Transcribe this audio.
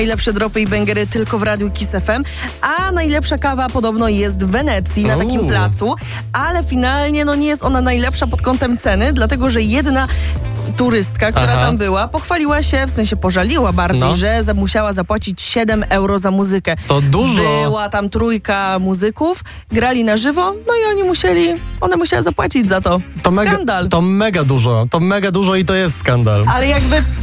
Najlepsze dropy i bęgery tylko w Radiu Kiss FM, a najlepsza kawa podobno jest w Wenecji, na takim placu, ale finalnie nie jest ona najlepsza pod kątem ceny, dlatego że jedna turystka, która tam była, pochwaliła się, w sensie pożaliła bardziej, że musiała zapłacić 7 euro za muzykę. To dużo. Była tam trójka muzyków, grali na żywo, no i one musiały zapłacić za to. Skandal. To mega dużo i to jest skandal. Ale jakby